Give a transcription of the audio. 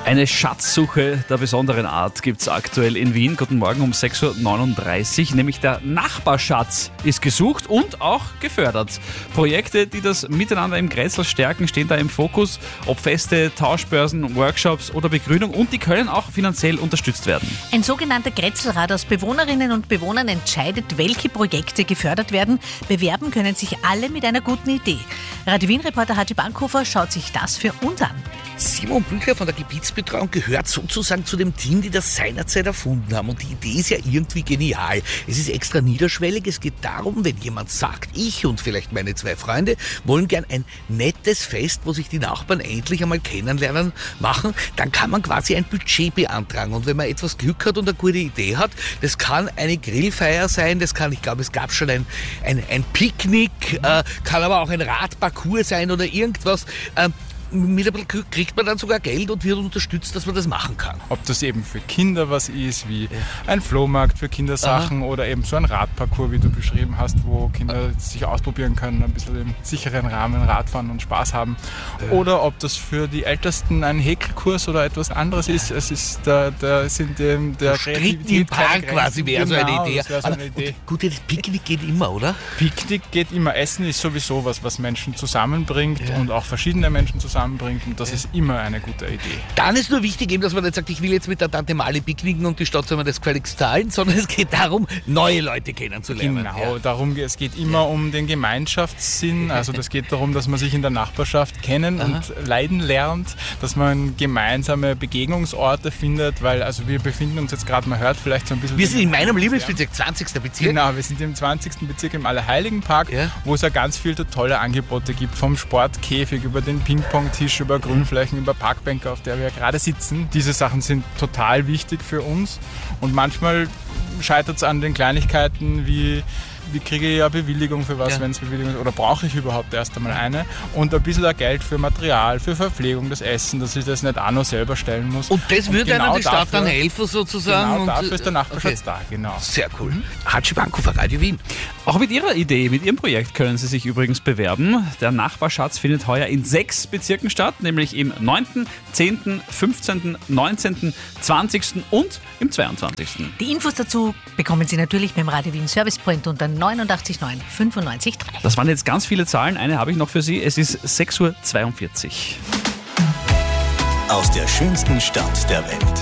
Eine Schatzsuche der besonderen Art gibt es aktuell in Wien. Guten Morgen um 6.39 Uhr. Nämlich der Nachbarschatz ist gesucht und auch gefördert. Projekte, die das Miteinander im Grätzl stärken, stehen da im Fokus. Ob Feste, Tauschbörsen, Workshops oder Begrünung. Und die können auch finanziell unterstützt werden. Ein sogenannter Grätzlrat aus Bewohnerinnen und Bewohnern entscheidet, welche Projekte gefördert werden. Bewerben können sich alle mit einer guten Idee. Radio Wien-Reporter Haji Bankhofer schaut sich das für uns an. Simon Büchler von der Gebietsbetreuung gehört sozusagen zu dem Team, die das seinerzeit erfunden haben. Und die Idee ist ja irgendwie genial. Es ist extra niederschwellig. Es geht darum, wenn jemand sagt, ich und vielleicht meine 2 Freunde wollen gern ein nettes Fest, wo sich die Nachbarn endlich einmal kennenlernen, machen, dann kann man quasi ein Budget beantragen. Und wenn man etwas Glück hat und eine gute Idee hat, das kann eine Grillfeier sein, das kann, ich glaube, es gab schon ein Picknick, kann aber auch ein Radparcours sein oder irgendwas. Mit ein bisschen Glück kriegt man dann sogar Geld und wird unterstützt, dass man das machen kann. Ob das eben für Kinder was ist, wie ein Flohmarkt für Kindersachen oder eben so ein Radparcours, wie du beschrieben hast, wo Kinder sich ausprobieren können, ein bisschen im sicheren Rahmen Radfahren und Spaß haben. Oder ob das für die Ältesten ein Häkelkurs oder etwas anderes ist. Es ist der Kreativität im Park quasi wäre so eine Idee. Das wäre so eine Idee. Gut, das Picknick geht immer, oder? Picknick geht immer. Essen ist sowieso was Menschen zusammenbringt und auch verschiedene Menschen zusammenbringt und das ist immer eine gute Idee. Dann ist nur wichtig, eben, dass man nicht sagt, ich will jetzt mit der Tante Mali picknicken und die Stadt soll mir das gefälligst zahlen, sondern es geht darum, neue Leute kennenzulernen. Genau, es geht immer um den Gemeinschaftssinn, also das geht darum, dass man sich in der Nachbarschaft kennen und leiden lernt, dass man gemeinsame Begegnungsorte findet, weil also wir befinden uns jetzt gerade, man hört vielleicht so ein bisschen... Wir sind in meinem Lieblingsbezirk, 20. Bezirk. Genau, wir sind im 20. Bezirk im Allerheiligenpark, wo es ja ganz viele tolle Angebote gibt, vom Sportkäfig über den Ping-Pong-Tisch, über Grünflächen, über Parkbänke, auf der wir gerade sitzen. Diese Sachen sind total wichtig für uns und manchmal scheitert es an den Kleinigkeiten wie kriege ich ja Bewilligung für was, wenn es Bewilligung ist, oder brauche ich überhaupt erst einmal eine und ein bisschen Geld für Material, für Verpflegung, das Essen, dass ich das nicht auch noch selber stellen muss. Und das würde genau die Stadt dann helfen sozusagen? Genau, dafür ist der Nachbarschatz da, genau. Sehr cool. Haji Bankhofer, Radio Wien. Auch mit Ihrer Idee, mit Ihrem Projekt können Sie sich übrigens bewerben. Der Nachbarschatz findet heuer in 6 Bezirken statt, nämlich im 9., 10., 15., 19., 20. und im 22. Die Infos dazu bekommen Sie natürlich beim Radio Wien Service Point unter 89 9 95 3. Das waren jetzt ganz viele Zahlen. Eine habe ich noch für Sie. Es ist 6.42 Uhr. Aus der schönsten Stadt der Welt.